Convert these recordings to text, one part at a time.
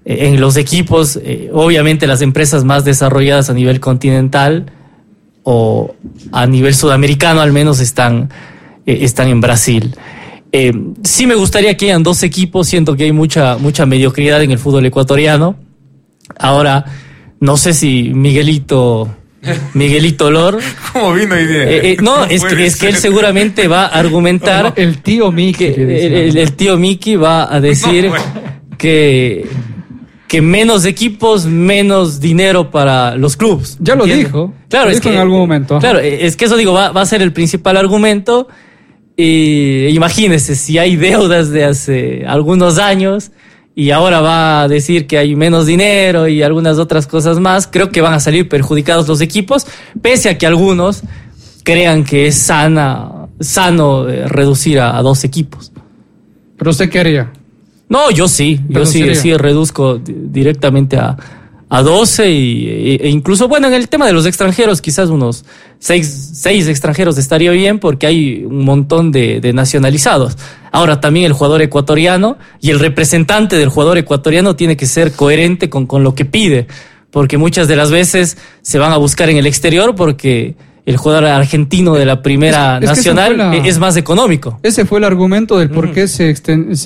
en los equipos, obviamente las empresas más desarrolladas a nivel continental o a nivel sudamericano al menos están en Brasil. Sí me gustaría que hayan 2 equipos, siento que hay mucha mediocridad en el fútbol ecuatoriano. Ahora, no sé si Miguelito Lor. ¿Cómo vino hoy día? No, es que él seguramente va a argumentar. El tío Miki. El tío Miki va a decir que menos equipos, menos dinero para los clubes. Ya lo dijo. Claro, lo dijo en algún momento. Claro, es que eso va a ser el principal argumento. Y imagínese, si hay deudas de hace algunos años y ahora va a decir que hay menos dinero y algunas otras cosas más, creo que van a salir perjudicados los equipos, pese a que algunos crean que es sano reducir a 2 equipos. ¿Pero usted qué haría? No, yo sí reduzco directamente a 12 e incluso, bueno, en el tema de los extranjeros, quizás unos 6 extranjeros estaría bien porque hay un montón de nacionalizados. Ahora también el jugador ecuatoriano y el representante del jugador ecuatoriano tiene que ser coherente con lo que pide, porque muchas de las veces se van a buscar en el exterior porque el jugador argentino de la primera nacional es más económico. Ese fue el argumento del por qué se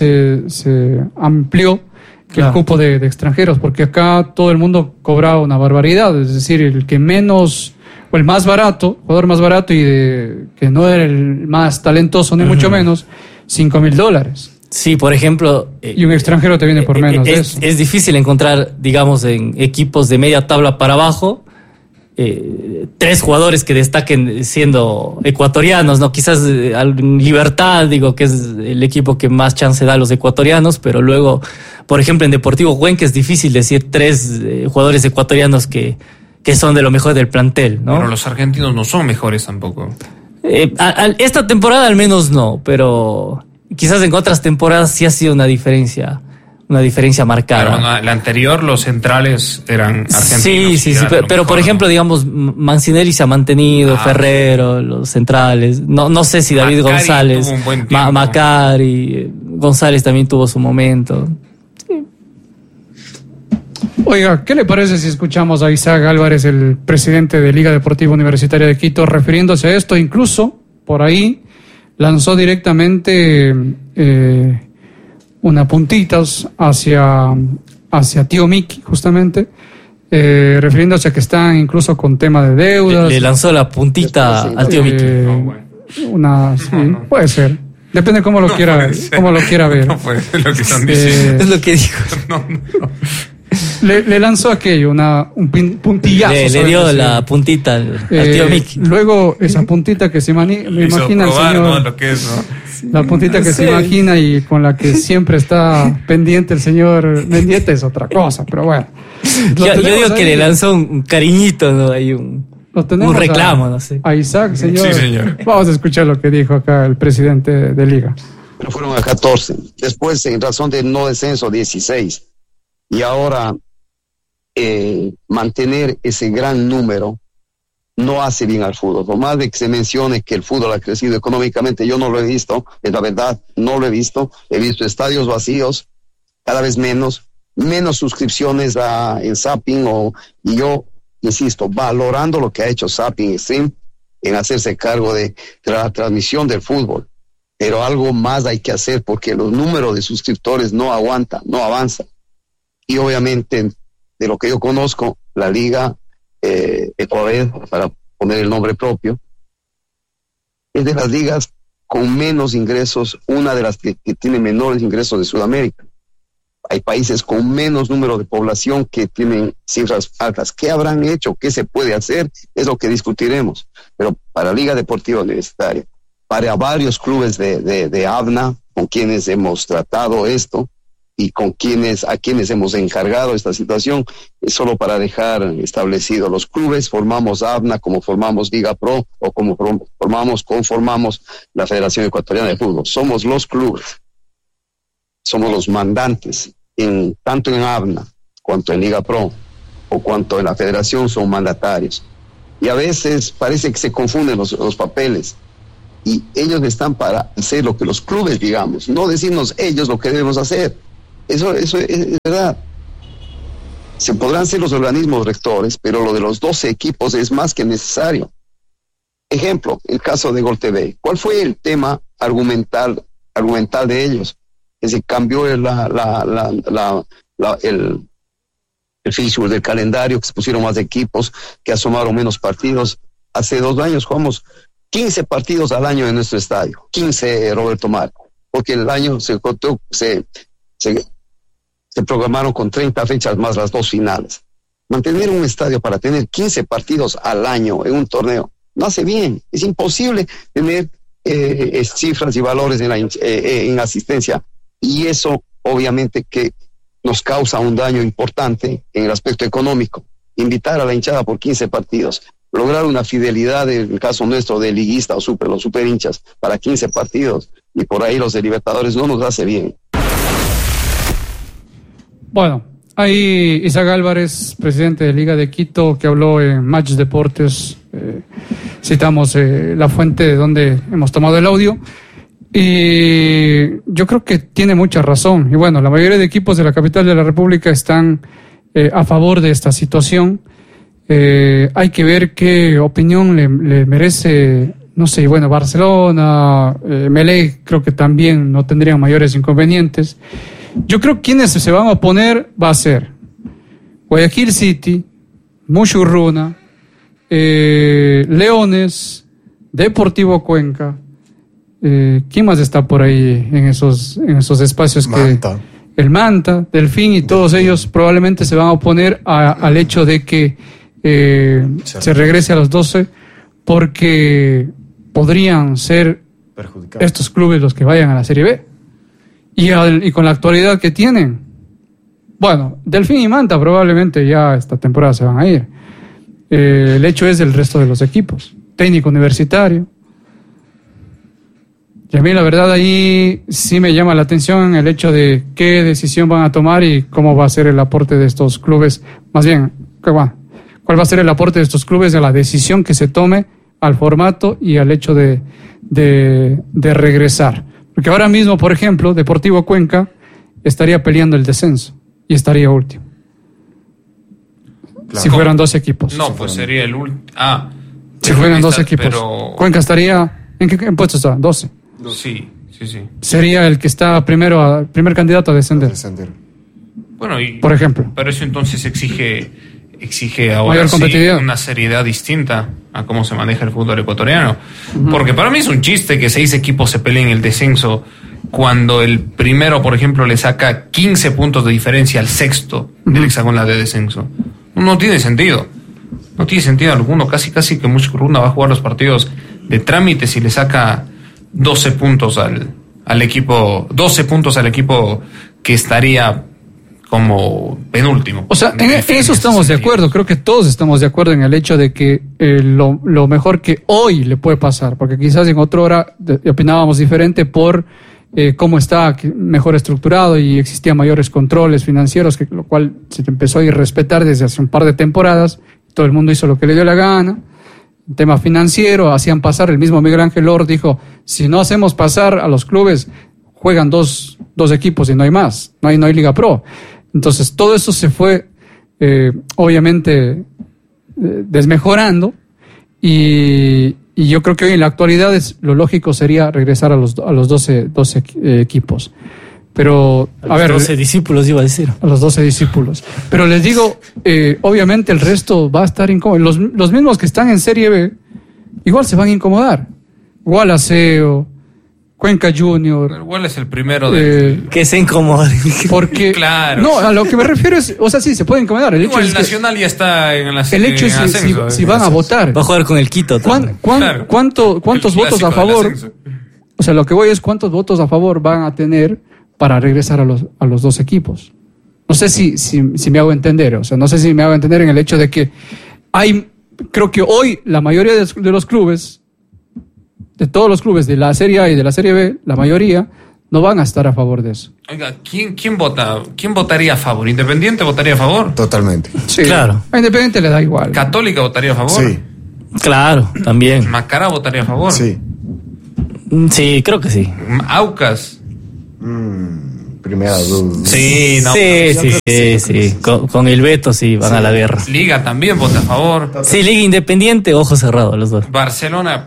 amplió el cupo de extranjeros, porque acá todo el mundo cobraba una barbaridad, es decir, el que menos, o el más barato, jugador más barato y que no era el más talentoso ni mucho menos, $5,000. Sí, por ejemplo. Y un extranjero te viene por menos de eso. Es difícil encontrar, digamos, en equipos de media tabla para abajo, 3 jugadores que destaquen siendo ecuatorianos, ¿no? Quizás Libertad, que es el equipo que más chance da a los ecuatorianos, pero luego, por ejemplo, en Deportivo Cuenca es difícil decir 3 jugadores ecuatorianos que son de lo mejor del plantel, ¿no? Pero los argentinos no son mejores tampoco. Esta temporada al menos no, pero quizás en otras temporadas sí ha sido una diferencia marcada. Pero la anterior, los centrales eran argentinos. Sí, pero por ejemplo, digamos, Mancinelli se ha mantenido, Ferrero, los centrales. No sé si David Macari González, tuvo un buen tiempo. Macari, González también tuvo su momento. Sí. Oiga, ¿qué le parece si escuchamos a Isaac Álvarez, el presidente de Liga Deportiva Universitaria de Quito, refiriéndose a esto? Incluso, por ahí, lanzó directamente una puntitas hacia Tío Miki, justamente, refiriéndose a que están incluso con tema de deudas. Le lanzó la puntita al Tío Miki. Puede ser. Depende cómo lo quiera ver. No puede ser lo que están diciendo. Es lo que dijo. No. Le lanzó aquello, un puntillazo. Le dio la puntita al Tío Miki. Luego, esa puntita que me imagina el señor. ¿no? Lo que es, ¿no? La puntita que se imagina y con la que siempre está pendiente el señor Mendieta es otra cosa, pero bueno. Yo digo que le lanzó un cariñito, ¿no? Hay un reclamo, no sé. A Isaac, señor. Sí, señor. Vamos a escuchar lo que dijo acá el presidente de Liga. Pero fueron a 14. Después, en razón de no descenso, 16. Y ahora, mantener ese gran número no hace bien al fútbol. Por más de que se mencione que el fútbol ha crecido económicamente, yo no lo he visto, es la verdad, no lo he visto estadios vacíos, cada vez menos suscripciones en Zapping, y yo insisto, valorando lo que ha hecho Zapping Stream en hacerse cargo de la transmisión del fútbol, pero algo más hay que hacer porque los números de suscriptores no aguantan, no avanzan. Y obviamente, de lo que yo conozco, la Liga Ecuador, para poner el nombre propio, es de las ligas con menos ingresos, una de las que tiene menores ingresos de Sudamérica. Hay países con menos número de población que tienen cifras altas. ¿Qué habrán hecho? ¿Qué se puede hacer? Es lo que discutiremos. Pero para Liga Deportiva Universitaria, para varios clubes de ABNA, con quienes hemos tratado esto, y a quienes hemos encargado esta situación, es solo para dejar establecido: los clubes formamos ABNA como formamos Liga Pro o como conformamos la Federación Ecuatoriana de Fútbol. Somos los clubes, somos los mandantes, tanto en ABNA cuanto en Liga Pro o cuanto en la Federación son mandatarios. Y a veces parece que se confunden los papeles. Y ellos están para hacer lo que los clubes digamos, no decirnos ellos lo que debemos hacer. Eso es verdad. Se podrán ser los organismos rectores, pero lo de los 12 equipos es más que necesario. Ejemplo, el caso de Gol TV. ¿Cuál fue el tema argumental de ellos? Que se cambió el fixture del calendario, que se pusieron más equipos, que asomaron menos partidos. Hace 2 años jugamos 15 partidos al año en nuestro estadio. 15, Roberto Marco. Porque el año se programaron con 30 fechas más las 2 finales. Mantener un estadio para tener 15 partidos al año en un torneo no hace bien. Es imposible tener cifras y valores en asistencia, y eso obviamente que nos causa un daño importante en el aspecto económico. Invitar a la hinchada por 15 partidos, lograr una fidelidad, en el caso nuestro de liguista o los super hinchas, para 15 partidos, y por ahí los de Libertadores, no nos hace bien. Bueno, hay Isaac Álvarez, presidente de Liga de Quito, que habló en Match Deportes. Citamos la fuente de donde hemos tomado el audio, y yo creo que tiene mucha razón. Y bueno, la mayoría de equipos de la capital de la República están a favor de esta situación. Hay que ver qué opinión le merece, no sé, bueno, Barcelona, Melec, creo que también no tendrían mayores inconvenientes. Yo creo que quienes se van a oponer va a ser Guayaquil City, Mushurruna, Leones, Deportivo Cuenca. ¿Quién más está por ahí en esos espacios? Manta. El Manta, Delfín, y todos ellos probablemente se van a oponer al hecho de que se regrese a los 12, porque podrían ser estos clubes los que vayan a la Serie B. Y con la actualidad que tienen, bueno, Delfín y Manta probablemente ya esta temporada se van a ir. El hecho es el resto de los equipos. Técnico Universitario. Y a mí la verdad ahí sí me llama la atención el hecho de qué decisión van a tomar y cómo va a ser el aporte de estos clubes. Más bien, cuál va a ser el aporte de estos clubes a la decisión que se tome, al formato y al hecho de regresar. Porque ahora mismo, por ejemplo, Deportivo Cuenca estaría peleando el descenso y estaría último. Claro. Si fueran 2 equipos. No, pues sería el último. Si fueran 2 equipos. Pero... Cuenca estaría... ¿En qué puesto está? 12. Sí. Sería el que está primer candidato a descender. Bueno, por ejemplo. Pero eso entonces exige ahora sí una seriedad distinta a cómo se maneja el fútbol ecuatoriano. Uh-huh. Porque para mí es un chiste que 6 equipos se peleen el descenso cuando el primero, por ejemplo, le saca 15 puntos de diferencia al sexto del hexagonal de descenso. No tiene sentido. No tiene sentido alguno. Casi que Mushurruna va a jugar los partidos de trámite si le saca 12 puntos al equipo, 12 puntos al equipo que estaría como penúltimo. O sea, en eso estamos de acuerdo. Creo que todos estamos de acuerdo en el hecho de que lo mejor que hoy le puede pasar, porque quizás en otra hora opinábamos diferente por cómo está mejor estructurado y existían mayores controles financieros, lo cual se empezó a irrespetar desde hace un par de temporadas. Todo el mundo hizo lo que le dio la gana. Tema financiero, hacían pasar, el mismo Miguel Ángel Lord dijo, si no hacemos pasar a los clubes, juegan dos equipos y no hay más, no hay Liga Pro. Entonces todo eso se fue obviamente desmejorando, y yo creo que hoy en la actualidad lo lógico sería regresar a los 12 equipos. Pero, a ver. 12 discípulos iba a decir. A los 12 discípulos. Pero les digo, obviamente el resto va a estar incómodo. Los mismos que están en Serie B, igual se van a incomodar. Gualaceo, Cuenca Junior. Igual es el primero que se incomode. Porque, claro. No, a lo que me refiero es, o sea, sí, se puede incomodar. El hecho es Nacional ya está en la el hecho es ascenso, si van a votar. Va a jugar con el Quito. ¿Cuántos votos a favor? O sea, lo que voy es cuántos votos a favor van a tener para regresar a los 2 equipos. No sé si me hago entender, o sea, no sé si me hago entender en el hecho de que creo que hoy la mayoría de los clubes, de todos los clubes de la Serie A y de la Serie B, la mayoría no van a estar a favor de eso. Oiga, ¿quién vota? ¿Quién votaría a favor? ¿Independiente votaría a favor? Totalmente. Sí, claro. A Independiente le da igual. ¿Católica votaría a favor? Sí. Claro, también. ¿Macará votaría a favor? Sí. Sí, creo que sí. ¿Aucas? primera duda. Sí, no. Sí. Con el veto sí van a la guerra. Liga también vota a favor. Sí, Liga Independiente, ojo cerrado los dos. Barcelona.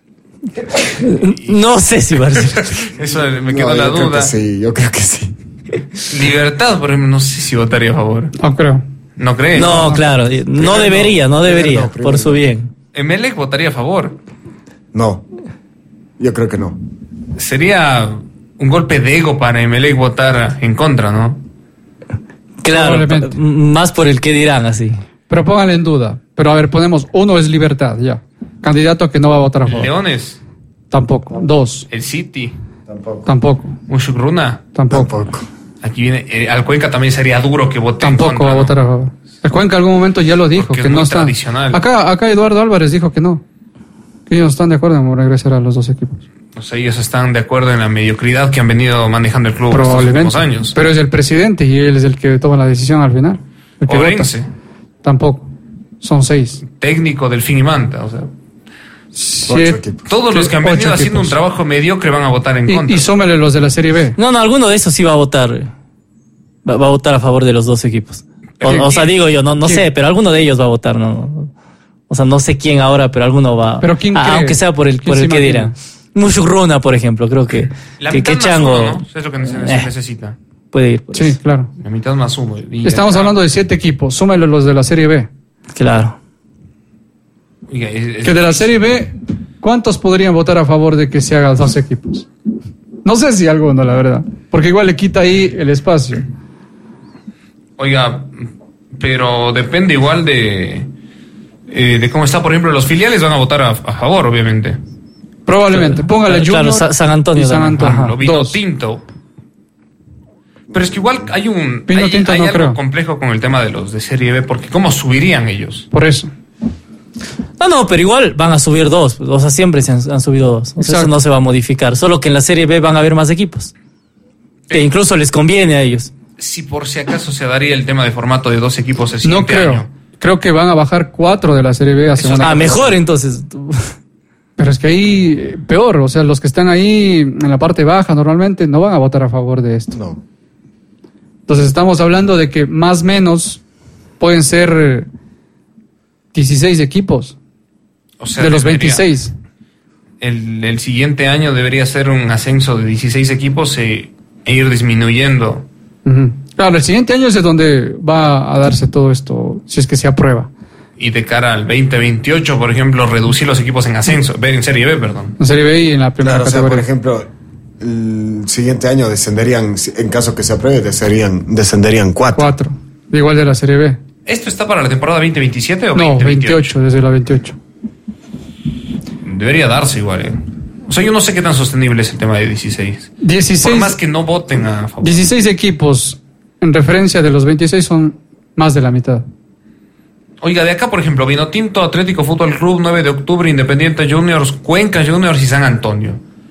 No sé si Barcelona. Eso me quedó la duda. Yo creo que sí. Libertad, por ejemplo, no sé si votaría a favor. No creo. ¿No crees? No, claro. No debería, por su bien. Emelec votaría a favor. No. Yo creo que no. Sería un golpe de ego para Emelec votar en contra, ¿no? Claro, más por el que dirán así. Pero pónganle en duda. Pero a ver, ponemos uno es Libertad, ya. Candidato que no va a votar a favor. Leones. Tampoco. 2. El City. Tampoco. Mushukruna. Tampoco. Aquí viene, al Cuenca también sería duro que vote Tampoco en contra, va a votar a favor. El Cuenca en algún momento ya lo dijo, porque que es no muy está. Tradicional. Acá Eduardo Álvarez dijo que no. Que ellos están de acuerdo en regresar a los dos equipos. O sea, ellos están de acuerdo en la mediocridad que han venido manejando el club Probablemente. estos últimos años. Pero es el presidente y él es el que toma la decisión al final. El que Orense. vota. Tampoco. Son 6. Técnico Delfín y Manta, o sea. 7. Todos los que han venido haciendo un trabajo mediocre van a votar en contra. Y súmele los de la Serie B. No, alguno de esos sí va a votar. Va a votar a favor de los dos equipos. O sea, digo yo, no sé, pero alguno de ellos va a votar, ¿no? O sea, no sé quién ahora, pero alguno va. ¿Pero quién cree? Aunque sea por el que dirá. Mushukruna, por ejemplo, creo que. La mitad que más Chango. uno, ¿no? Es lo que se necesita. Puede ir. Sí, eso. claro. La mitad más uno. Estamos hablando de 7 equipos. Súmele los de la Serie B. Claro. Oiga, Que de la Serie B, ¿cuántos podrían votar a favor de que se hagan 2 equipos? No sé si alguno, la verdad. Porque igual le quita ahí el espacio. Oiga, pero depende igual de cómo está, por ejemplo, los filiales van a votar a favor, obviamente. Probablemente. Póngale claro, Junior. San Antonio. Y San Antonio. Lo vino 2. tinto. Pero es que igual hay Tinto hay no algo creo. complejo con el tema de los de Serie B, porque ¿cómo subirían ellos? Por eso. No, pero igual van a subir 2. O sea, siempre se han subido 2. O sea, eso no se va a modificar. Solo que en la Serie B van a haber más equipos. Que incluso les conviene a ellos. Si por si acaso se daría el tema de formato de 2 equipos el siguiente No creo. año. Creo que van a bajar 4 de la Serie B a segunda. Mejor entonces. Pero es que ahí peor. O sea, los que están ahí en la parte baja normalmente no van a votar a favor de esto. No. Entonces estamos hablando de que más o menos pueden ser 16 equipos. O sea, de los 26. El siguiente año debería ser un ascenso de 16 equipos e ir disminuyendo. Uh-huh. Claro, el siguiente año es de donde va a darse todo esto, si es que se aprueba. Y de cara al 2028, por ejemplo, reducir los equipos en ascenso, en Serie B, perdón. En Serie B y en la primera categoría. O sea, por ejemplo, el siguiente año descenderían, en caso que se apruebe, descenderían 4. 4, igual de la Serie B. ¿Esto está para la temporada 2027 o No, 2028? 28, desde la 28. Debería darse igual, O sea, yo no sé qué tan sostenible es el tema de 16. 16. Por más que no voten a favor. 16 equipos en referencia de los 26 son más de la mitad. Oiga, de acá, por ejemplo, Vinotinto, Atlético Fútbol Club, 9 de octubre, Independiente Juniors, Cuenca Juniors y San Antonio.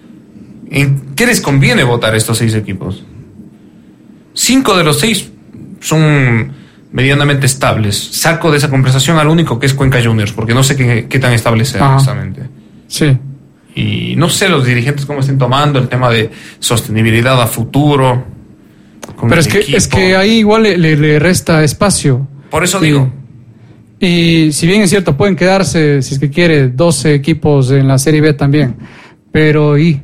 ¿En qué les conviene votar estos 6 equipos? 5 de los 6 son medianamente estables. Saco de esa conversación al único que es Cuenca Juniors, porque no sé qué tan estable sea, honestamente. Sí. Y no sé los dirigentes cómo estén tomando el tema de sostenibilidad a futuro. Pero es que ahí igual le resta espacio. Por eso digo. Y si bien es cierto, pueden quedarse, si es que quiere, 12 equipos en la Serie B también. Pero en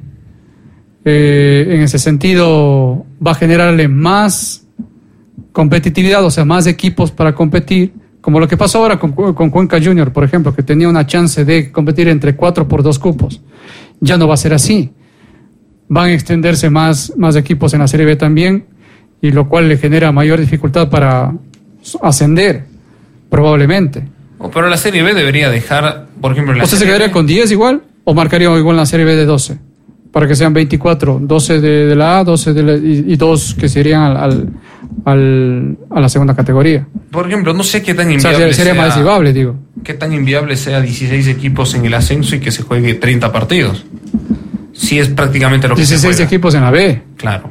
ese sentido va a generarle más competitividad, o sea, más equipos para competir, como lo que pasó ahora con Cuenca Junior, por ejemplo, que tenía una chance de competir entre 4 por 2 cupos. Ya no va a ser así. Van a extenderse más equipos en la Serie B también, y lo cual le genera mayor dificultad para ascender, probablemente. Pero la Serie B debería dejar, por ejemplo, ¿Usted se quedaría con 10 igual? ¿O marcaría igual la Serie B de 12? Para que sean 24, 12 de la A, 12 de la, y 2 que serían a la segunda categoría. Por ejemplo, no sé qué tan inviable sería más desigual, digo. Qué tan inviable sea 16 equipos en el ascenso y que se juegue 30 partidos. Sí, es prácticamente lo que 16 se juega. equipos en la B. Claro.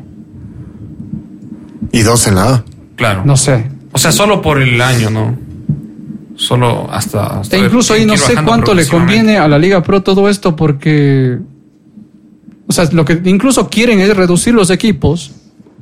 ¿Y 2 en la A? Claro. No sé. O sea, solo por el año, ¿no? Solo hasta e incluso ahí no sé cuánto le conviene a la Liga Pro todo esto, porque, o sea, lo que incluso quieren es reducir los equipos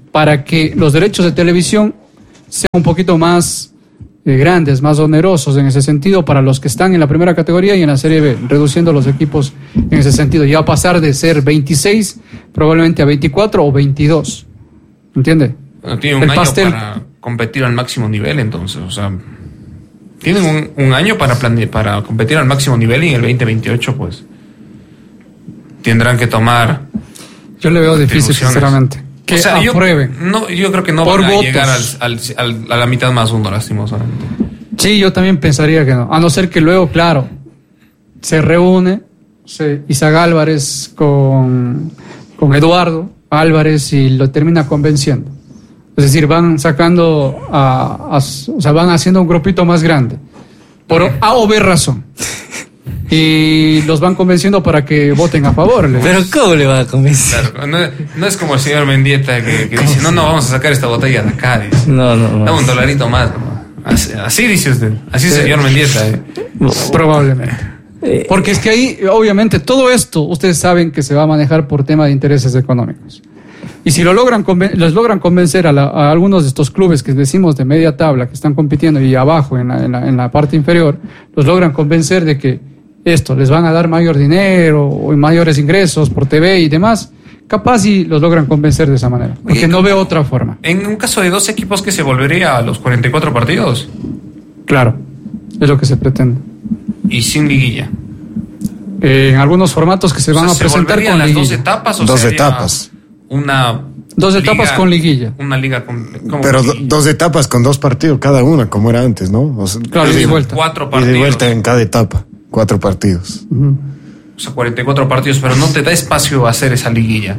para que los derechos de televisión sean un poquito más grandes, más onerosos en ese sentido para los que están en la primera categoría y en la Serie B, reduciendo los equipos en ese sentido. Ya pasar de ser 26 probablemente a 24 o 22. ¿Entiende? Bueno, tienen un año para competir al máximo nivel, entonces, o sea, tienen un año para competir al máximo nivel y en el 2028 pues tendrán que tomar. Yo le veo difícil, sinceramente. Que o sea, aprueben. Yo creo que no van a llegar a la mitad más uno, lastimosamente. Sí, yo también pensaría que no. A no ser que luego, claro, se reúne Isaac Álvarez con Eduardo Álvarez y lo termina convenciendo. Es decir, van sacando o sea, van haciendo un grupito más grande. Por A o B razón. Y los van convenciendo para que voten a favor. Pero ¿cómo le va a convencer? Claro, no es como el señor Mendieta que dice, no, vamos a sacar esta botella de acá. Dice. No. Dame $1 más. Así dice usted. Así sí. Señor Mendieta. Probablemente. Porque es que ahí, obviamente, todo esto, ustedes saben que se va a manejar por tema de intereses económicos. Y si les logran convencer a algunos de estos clubes que decimos de media tabla, que están compitiendo y abajo, en la parte inferior, los logran convencer de que esto, les van a dar mayor dinero o mayores ingresos por TV y demás, capaz y los logran convencer de esa manera, porque no veo otra forma. En un caso de 2 equipos, que se volvería a los 44 partidos. Claro, es lo que se pretende. Y sin liguilla. En algunos formatos que se van a presentar con las liguilla. 2 etapas o 2 etapas. Dos etapas con liguilla. Una liga con... Pero 2 etapas con 2 partidos cada una, como era antes, ¿no? O sea, claro, y de vuelta. 4 partidos. Y de vuelta en cada etapa. 4 partidos. O sea, 44 partidos, pero no te da espacio a hacer esa liguilla.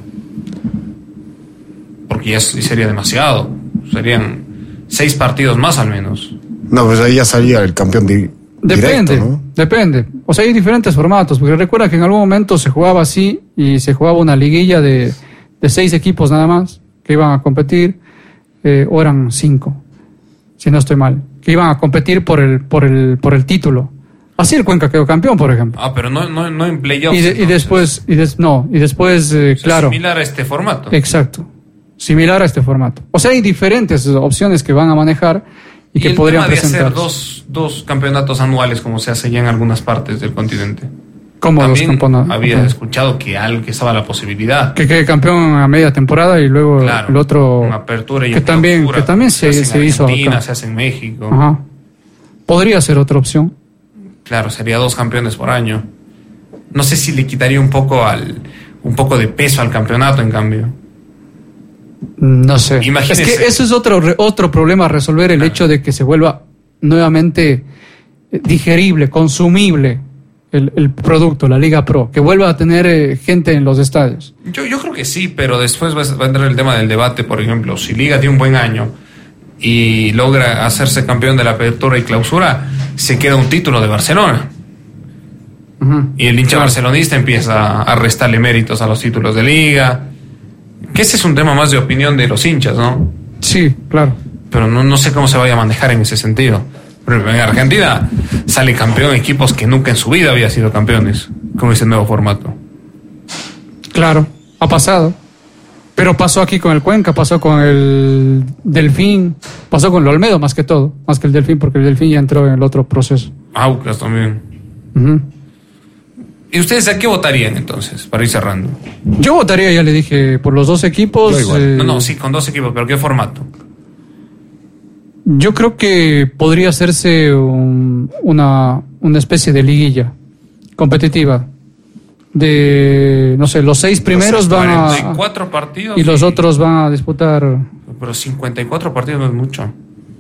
Porque ya sería demasiado. Serían 6 partidos más al menos. No, pues ahí ya salía el campeón Depende, directo, ¿no? Depende. O sea, hay diferentes formatos, porque recuerda que en algún momento se jugaba así y se jugaba una liguilla de 6 equipos nada más que iban a competir, o eran 5, si no estoy mal, que iban a competir por el título. Así el Cuenca quedó campeón, por ejemplo. Pero no en playoffs. Y después, claro. Similar a este formato. Exacto. Similar a este formato. O sea, hay diferentes opciones que van a manejar y que podrían presentar. Hacer dos campeonatos anuales, como se hace ya en algunas partes del continente. ¿Cómo también 2 campeonatos? Había escuchado que estaba la posibilidad. Que quede campeón a media temporada y luego el otro. Una apertura y que también se hizo Argentina, se hace en México. Ajá. Podría ser otra opción. Claro, sería 2 campeones por año. No sé si le quitaría un poco de peso al campeonato, en cambio. No sé. Imagínese. Es que eso es otro problema a resolver, el hecho de que se vuelva nuevamente digerible, consumible el producto, la Liga Pro, que vuelva a tener gente en los estadios. Yo creo que sí, pero después va a entrar el tema del debate. Por ejemplo, si Liga tiene un buen año y logra hacerse campeón de la apertura y clausura, se queda un título de Barcelona. Y el hincha barcelonista empieza a restarle méritos a los títulos de Liga. Que ese es un tema más de opinión de los hinchas, ¿no? Sí, claro. Pero no sé cómo se vaya a manejar en ese sentido. Pero en Argentina sale campeón equipos que nunca en su vida habían sido campeones con ese nuevo formato. Claro, ha pasado. Pero pasó aquí con el Cuenca, pasó con el Delfín, pasó con el Olmedo más que todo, más que el Delfín, porque el Delfín ya entró en el otro proceso. Aucas también. ¿Y ustedes a qué votarían entonces, para ir cerrando? Yo votaría, ya le dije, por los 2 equipos. Sí, con 2 equipos, pero ¿qué formato? Yo creo que podría hacerse una especie de liguilla competitiva. No sé, los 6 primeros van a... 44 partidos. Y los otros van a disputar... Pero 54 partidos no es mucho.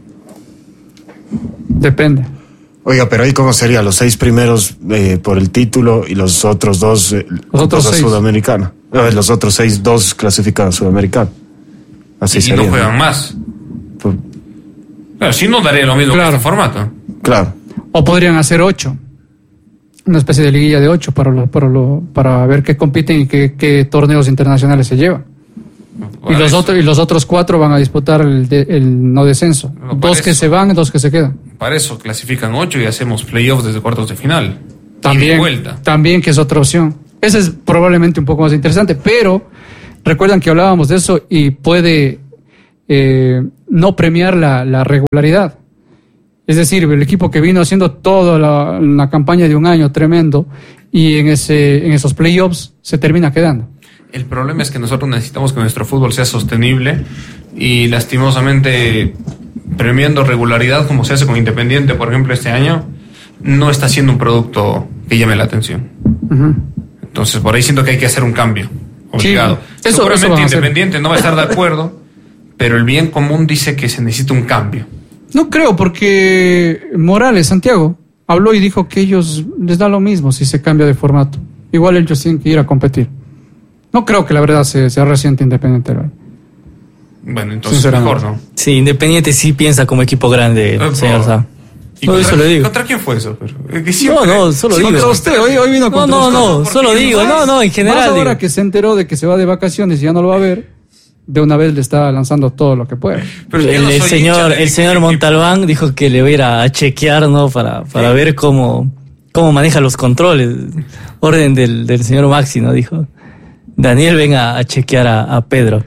Depende. Oiga, pero ahí cómo sería, los 6 primeros por el título y los otros 2 los otros 6 sudamericana. Los otros 6, 2 clasificados sudamericana. Así sería. Y no juegan más. Pero si no daría lo mismo que este formato. Claro. O podrían hacer 8. Una especie de liguilla de 8 para ver qué compiten y qué torneos internacionales se llevan. Y los otros 4 van a disputar el no descenso. 2 que se van, 2 que se quedan. Para eso clasifican 8 y hacemos playoffs desde cuartos de final. También, y de vuelta. También, que es otra opción. Esa es probablemente un poco más interesante, pero recuerdan que hablábamos de eso y puede no premiar la regularidad. Es decir, el equipo que vino haciendo toda la campaña de un año tremendo y en esos playoffs se termina quedando. El problema es que nosotros necesitamos que nuestro fútbol sea sostenible y lastimosamente premiando regularidad como se hace con Independiente, por ejemplo, este año, no está siendo un producto que llame la atención. Uh-huh. Entonces, por ahí siento que hay que hacer un cambio obligado. Sí, seguramente Independiente no va a estar de acuerdo, pero el bien común dice que se necesita un cambio. No creo, porque Morales, Santiago, habló y dijo que ellos les da lo mismo si se cambia de formato. Igual ellos tienen que ir a competir. No creo que la verdad sea reciente Independiente. Bueno, entonces mejor, ¿no? Sí, Independiente sí piensa como equipo grande, señor Sá. No, eso le digo. ¿Contra quién fue eso? No, solo digo. Contra usted, hoy vino contra usted. No, solo digo. No, en general. Más ahora que se enteró de que se va de vacaciones y ya no lo va a ver, de una vez le está lanzando todo lo que puede. Pero el señor Montalbán dijo que le va a ir a chequear, ¿no? Para ver cómo maneja los controles. Orden del señor Maxi, ¿no? Dijo. Daniel, venga a chequear a Pedro.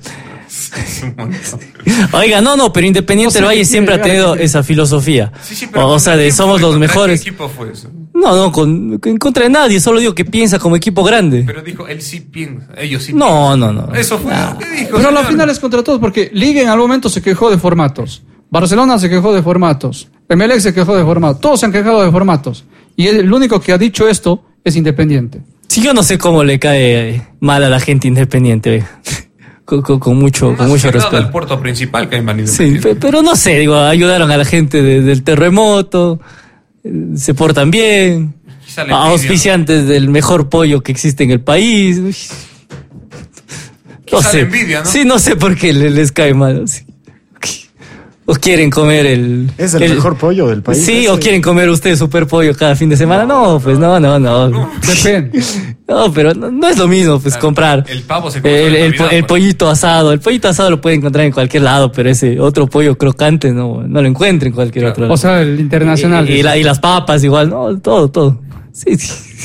Oiga, pero Independiente del Valle siempre ha tenido esa filosofía. Sí, o sea, de somos los mejores. ¿Qué equipo fue eso? En contra de nadie, solo digo que piensa como equipo grande. Pero dijo, él sí piensa, ellos sí piensan. No. Eso fue lo que dijo. Pero a la final es contra todos, porque Liga en algún momento se quejó de formatos. Barcelona se quejó de formatos. Emelec se quejó de formatos. Todos se han quejado de formatos. Y el único que ha dicho esto es Independiente. Sí, yo no sé cómo le cae mal a la gente Independiente, con mucho respeto. Al puerto principal que hay en sí, pero no sé, ayudaron a la gente del terremoto, se portan bien, auspiciantes del mejor pollo que existe en el país. No sé. Envidia, ¿no? Sí, no sé por qué les cae mal. Sí. ¿O quieren comer ¿Es el mejor pollo del país? Sí, ¿o quieren comer ustedes super pollo cada fin de semana? No, pues no. Depende. No, pero no es lo mismo, pues comprar el pavo el pollito asado. El pollito asado lo pueden encontrar en cualquier lado, pero ese otro pollo crocante no lo encuentren en cualquier otro lado. O sea, el internacional. Y las papas igual, no, todo. Sí.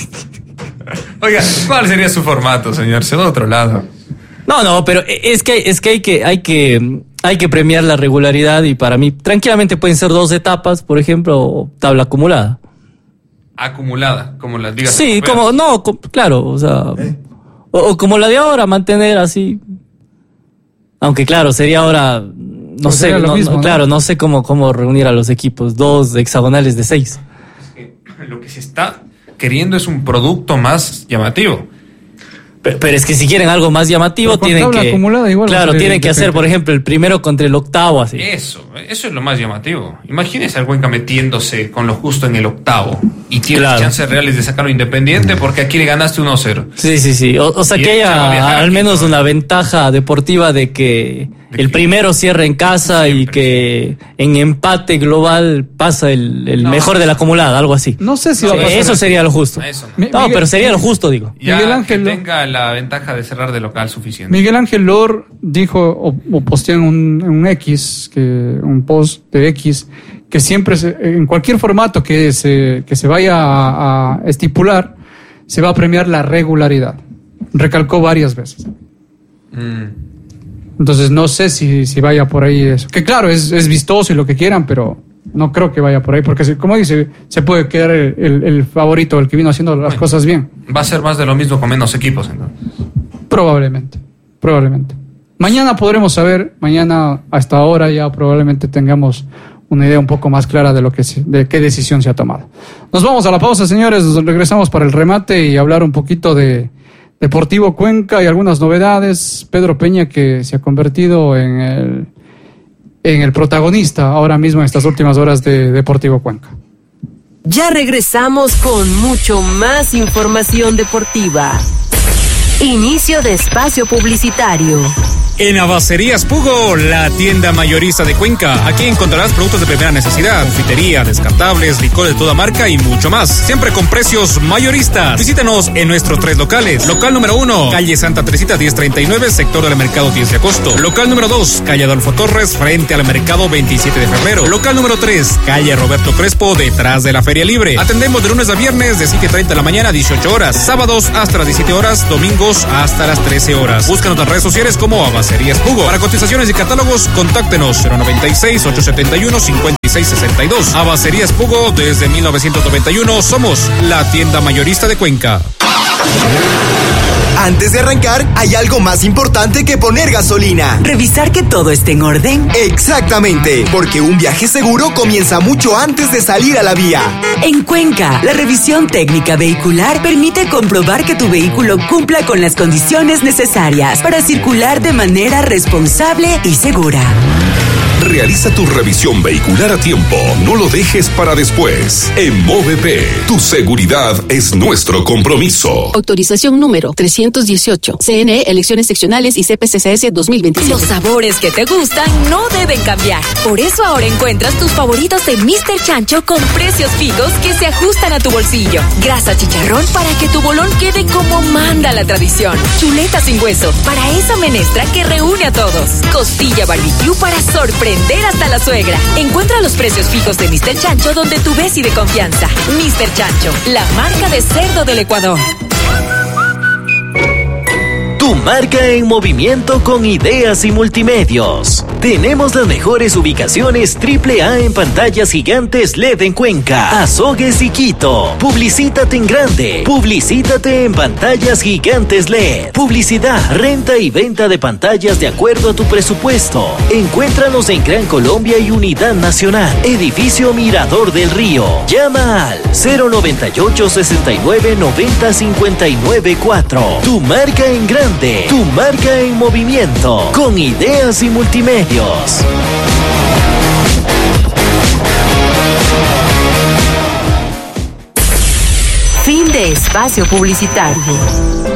Oiga, ¿cuál sería su formato, señor? Se va a otro lado. No, pero es que hay que premiar la regularidad y para mí tranquilamente pueden ser 2 etapas, por ejemplo, o tabla acumulada. Acumulada, como las ligas. Sí, claro, o sea, o como la de ahora, mantener así. Aunque claro, sería ahora, no sé, no sé cómo reunir a los equipos, 2 hexagonales de 6. Lo que se está queriendo es un producto más llamativo. Pero es que si quieren algo más llamativo tienen que hacer, por ejemplo, el primero contra el octavo, así. Eso es lo más llamativo. Imagínese al Cuenca metiéndose con lo justo en el octavo y tiene chances reales de sacarlo Independiente porque aquí le ganaste 1-0. Sí. O sea, que haya al menos una ventaja deportiva de que el primero cierre en casa siempre, y que en empate global pasa el mejor de la acumulada, algo así. No sé si va a pasar. Eso sería lo justo. Pero sería lo justo, digo. Miguel Ángel que tenga la ventaja de cerrar de local suficiente. Miguel Ángel Lor dijo o posteó en un post de X, que siempre en cualquier formato que se vaya a estipular, se va a premiar la regularidad. Recalcó varias veces. Entonces no sé si vaya por ahí eso. Que claro, es vistoso y lo que quieran, pero no creo que vaya por ahí, porque como dice, se puede quedar el favorito, el que vino haciendo las cosas bien. Va a ser más de lo mismo con menos equipos, entonces. Probablemente. Mañana podremos saber, hasta ahora ya probablemente tengamos una idea un poco más clara de qué decisión se ha tomado. Nos vamos a la pausa, señores, regresamos para el remate y hablar un poquito de Deportivo Cuenca y algunas novedades. Pedro Peña, que se ha convertido en el protagonista ahora mismo en estas últimas horas de Deportivo Cuenca. Ya regresamos con mucho más información deportiva. Inicio de espacio publicitario. En Abacerías Pugo, la tienda mayorista de Cuenca. Aquí encontrarás productos de primera necesidad, confitería, descartables, licor de toda marca y mucho más. Siempre con precios mayoristas. Visítanos en nuestros 3 locales. Local número 1, calle Santa Teresita 1039, sector del mercado 10 de agosto. Local número 2, calle Adolfo Torres, frente al mercado 27 de febrero. Local número 3, calle Roberto Crespo, detrás de la Feria Libre. Atendemos de lunes a viernes de 7:30 de la mañana a 18 horas. Sábados hasta las 17 horas, domingos hasta las 13 horas. Búscanos en las redes sociales como Abacerías Abacerías Pugo. Para cotizaciones y catálogos, contáctenos 096-871-5662. Abacerías Pugo, desde 1991 somos la tienda mayorista de Cuenca. Antes de arrancar, hay algo más importante que poner gasolina. Revisar que todo esté en orden. Exactamente, porque un viaje seguro comienza mucho antes de salir a la vía. En Cuenca, la revisión técnica vehicular permite comprobar que tu vehículo cumpla con las condiciones necesarias para circular de manera responsable y segura. Realiza tu revisión vehicular a tiempo. No lo dejes para después. En Movep, tu seguridad es nuestro compromiso. Autorización número 318. CNE, Elecciones Seccionales y CPCCS 2027. Los sabores que te gustan no deben cambiar. Por eso ahora encuentras tus favoritos de Mr. Chancho con precios fijos que se ajustan a tu bolsillo. Grasa chicharrón para que tu bolón quede como manda la tradición. Chuleta sin hueso para esa menestra que reúne a todos. Costilla barbecue para sorprender hasta la suegra. Encuentra los precios fijos de Mr. Chancho donde tú ves y de confianza. Mr. Chancho, la marca de cerdo del Ecuador. Tu marca en movimiento con ideas y multimedios. Tenemos las mejores ubicaciones AAA en pantallas gigantes LED en Cuenca, Azogues y Quito. Publicítate en grande. Publicítate en pantallas gigantes LED. Publicidad, renta y venta de pantallas de acuerdo a tu presupuesto. Encuéntranos en Gran Colombia y Unidad Nacional. Edificio Mirador del Río. Llama al 098 69 90 59 4. Tu marca en grande. Tu marca en movimiento, con ideas y multimedios. Fin de espacio publicitario.